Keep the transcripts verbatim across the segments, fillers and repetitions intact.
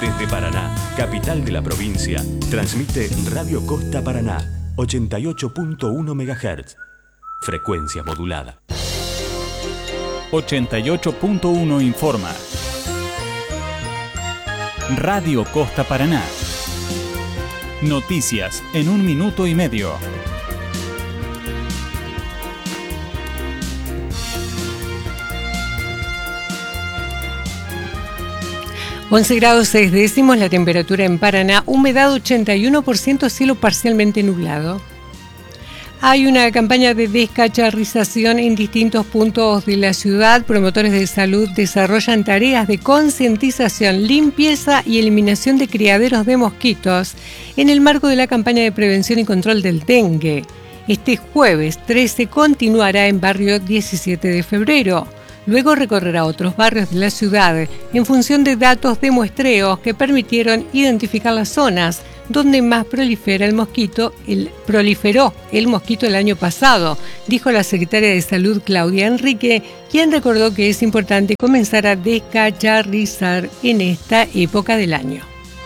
Desde Paraná, capital de la provincia, transmite Radio Costa Paraná, ochenta y ocho punto uno megahertz. Frecuencia modulada. ochenta y ocho punto uno informa. Radio Costa Paraná. Noticias en un minuto y medio. once grados seis décimos la temperatura en Paraná, humedad ochenta y uno por ciento, cielo parcialmente nublado. Hay una campaña de descacharrización en distintos puntos de la ciudad. Promotores de salud desarrollan tareas de concientización, limpieza y eliminación de criaderos de mosquitos en el marco de la campaña de prevención y control del dengue. Este jueves trece continuará en barrio diecisiete de febrero. Luego recorrerá otros barrios de la ciudad en función de datos de muestreos que permitieron identificar las zonas donde más prolifera el mosquito, el, proliferó el mosquito el año pasado, dijo la secretaria de Salud Claudia Enrique, quien recordó que es importante comenzar a descacharrizar en esta época del año.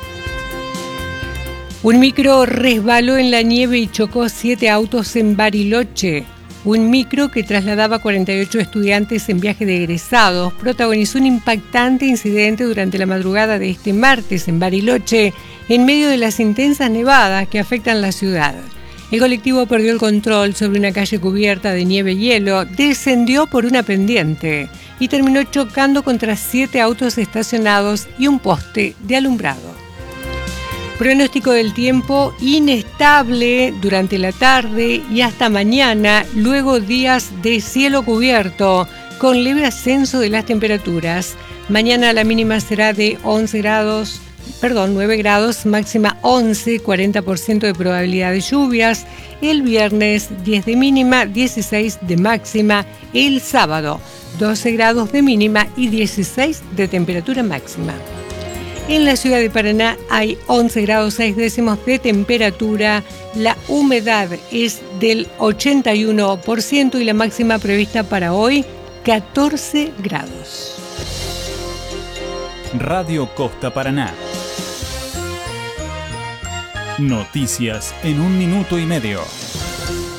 Un micro resbaló en la nieve y chocó siete autos en Bariloche. Un micro que trasladaba cuarenta y ocho estudiantes en viaje de egresados protagonizó un impactante incidente durante la madrugada de este martes en Bariloche, en medio de las intensas nevadas que afectan la ciudad. El colectivo perdió el control sobre una calle cubierta de nieve y hielo, descendió por una pendiente y terminó chocando contra siete autos estacionados y un poste de alumbrado. Pronóstico del tiempo inestable durante la tarde y hasta mañana, luego días de cielo cubierto, con leve ascenso de las temperaturas. Mañana la mínima será de once grados, perdón, nueve grados, máxima once, cuarenta por ciento de probabilidad de lluvias. El viernes diez de mínima, dieciséis de máxima. El sábado doce grados de mínima y dieciséis de temperatura máxima. En la ciudad de Paraná hay once grados seis décimos de temperatura, la humedad es del ochenta y uno por ciento y la máxima prevista para hoy, catorce grados. Radio Costa Paraná. Noticias en un minuto y medio.